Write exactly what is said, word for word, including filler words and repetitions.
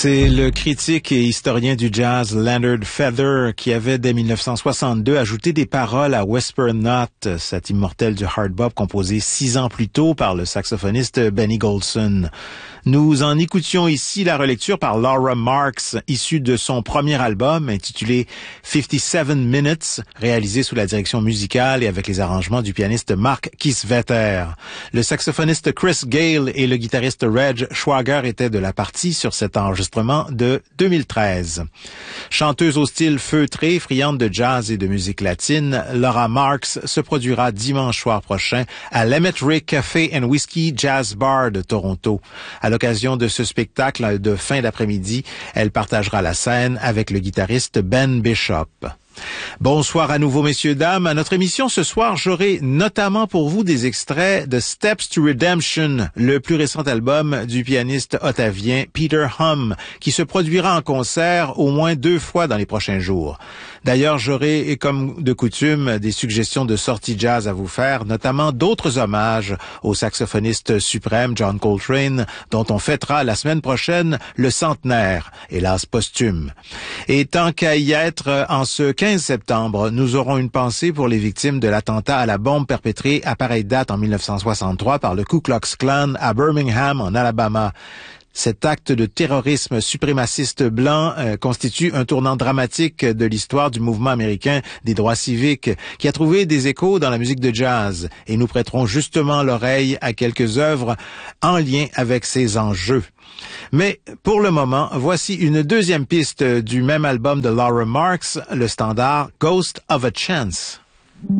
C'est le critique et historien du jazz Leonard Feather qui avait dès mille neuf cent soixante-deux ajouté des paroles à Whisper Not, cet immortel du hard bop composé six ans plus tôt par le saxophoniste Benny Golson. Nous en écoutions ici la relecture par Laura Marks, issue de son premier album intitulé fifty-seven minutes, réalisé sous la direction musicale et avec les arrangements du pianiste Mark Kiesewetter. Le saxophoniste Chris Gale et le guitariste Reg Schwager étaient de la partie sur cet enregistrement de deux mille treize. Chanteuse au style feutré, friande de jazz et de musique latine, Laura Marks se produira dimanche soir prochain à l'Emmet-Rick Café and Whiskey Jazz Bar de Toronto. À l'occasion de ce spectacle de fin d'après-midi, elle partagera la scène avec le guitariste Ben Bishop. Bonsoir à nouveau, messieurs, dames. À notre émission ce soir, j'aurai notamment pour vous des extraits de Steps to Redemption, le plus récent album du pianiste ottavien Peter Hum, qui se produira en concert au moins deux fois dans les prochains jours. D'ailleurs, j'aurai, comme de coutume, des suggestions de sorties jazz à vous faire, notamment d'autres hommages au saxophoniste suprême John Coltrane, dont on fêtera la semaine prochaine le centenaire, hélas posthume. Et tant qu'à y être, en ce quinze septembre, nous aurons une pensée pour les victimes de l'attentat à la bombe perpétré à pareille date en mille neuf cent soixante-trois par le Ku Klux Klan à Birmingham, en Alabama. Cet acte de terrorisme suprémaciste blanc euh, constitue un tournant dramatique de l'histoire du mouvement américain des droits civiques qui a trouvé des échos dans la musique de jazz, et nous prêterons justement l'oreille à quelques œuvres en lien avec ces enjeux. Mais pour le moment, voici une deuxième piste du même album de Laura Marks, le standard Ghost of a Chance.